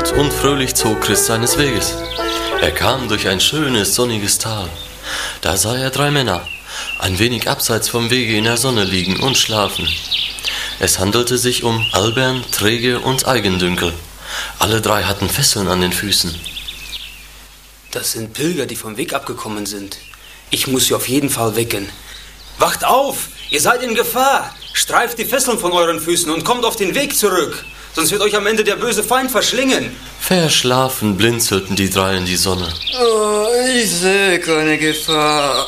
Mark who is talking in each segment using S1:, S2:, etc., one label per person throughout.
S1: Laut und fröhlich zog Christ seines Weges. Er kam durch ein schönes, sonniges Tal. Da sah er 3 Männer, ein wenig abseits vom Wege in der Sonne liegen und schlafen. Es handelte sich um Albern, Träge und Eigendünkel. Alle 3 hatten Fesseln an den Füßen.
S2: Das sind Pilger, die vom Weg abgekommen sind. Ich muss sie auf jeden Fall wecken. Wacht auf! Ihr seid in Gefahr! Streift die Fesseln von euren Füßen und kommt auf den Weg zurück! Sonst wird euch am Ende der böse Feind verschlingen.
S1: Verschlafen blinzelten die 3 in die Sonne.
S3: Oh, ich sehe keine Gefahr.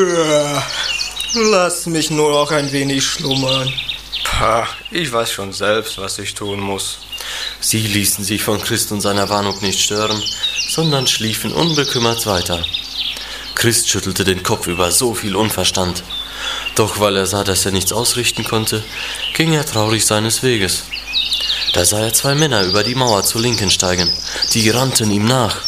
S3: Lass mich nur noch ein wenig schlummern. Pah, ich weiß schon selbst, was ich tun muss.
S1: Sie ließen sich von Christ und seiner Warnung nicht stören, sondern schliefen unbekümmert weiter. Christ schüttelte den Kopf über so viel Unverstand. Doch weil er sah, dass er nichts ausrichten konnte, ging er traurig seines Weges. Da sah er 2 Männer über die Mauer zur Linken steigen. Die rannten ihm nach.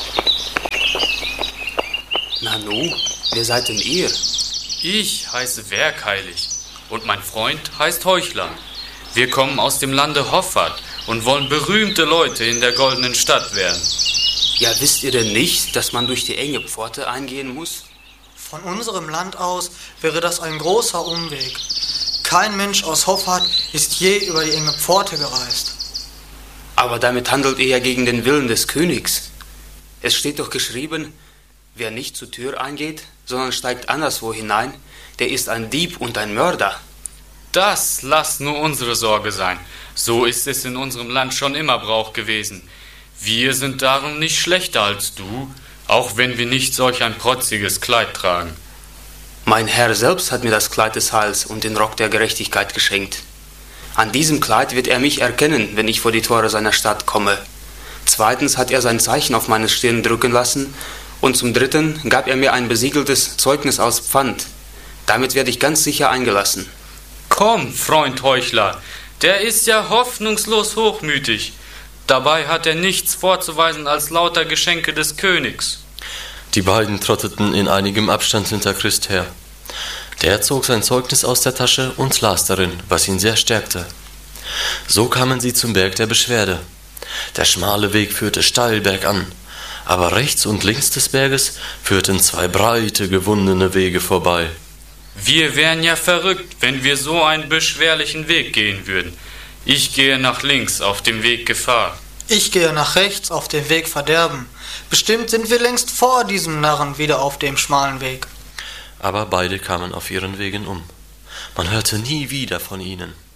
S2: Nanu, wer seid denn ihr?
S4: Ich heiße Werkheilig und mein Freund heißt Heuchler. Wir kommen aus dem Lande Hoffart und wollen berühmte Leute in der goldenen Stadt werden.
S2: Ja, wisst ihr denn nicht, dass man durch die enge Pforte eingehen muss?
S5: Von unserem Land aus wäre das ein großer Umweg. Kein Mensch aus Hoffart ist je über die enge Pforte gereist.
S2: Aber damit handelt ihr ja gegen den Willen des Königs. Es steht doch geschrieben, wer nicht zur Tür eingeht, sondern steigt anderswo hinein, der ist ein Dieb und ein Mörder.
S4: Das lasst nur unsere Sorge sein. So ist es in unserem Land schon immer Brauch gewesen. Wir sind darum nicht schlechter als du, auch wenn wir nicht solch ein protziges Kleid tragen.
S2: Mein Herr selbst hat mir das Kleid des Heils und den Rock der Gerechtigkeit geschenkt. An diesem Kleid wird er mich erkennen, wenn ich vor die Tore seiner Stadt komme. Zweitens hat er sein Zeichen auf meine Stirn drücken lassen und zum Dritten gab er mir ein besiegeltes Zeugnis aus Pfand. Damit werde ich ganz sicher eingelassen.
S4: Komm, Freund Heuchler, der ist ja hoffnungslos hochmütig. Dabei hat er nichts vorzuweisen als lauter Geschenke des Königs.
S1: Die beiden trotteten in einigem Abstand hinter Christ her. Der zog sein Zeugnis aus der Tasche und las darin, was ihn sehr stärkte. So kamen sie zum Berg der Beschwerde. Der schmale Weg führte steil bergan, aber rechts und links des Berges führten 2 breite, gewundene Wege vorbei.
S4: Wir wären ja verrückt, wenn wir so einen beschwerlichen Weg gehen würden. Ich gehe nach links auf dem Weg Gefahr.
S5: Ich gehe nach rechts auf dem Weg Verderben. Bestimmt sind wir längst vor diesem Narren wieder auf dem schmalen Weg.
S1: Aber beide kamen auf ihren Wegen um. Man hörte nie wieder von ihnen.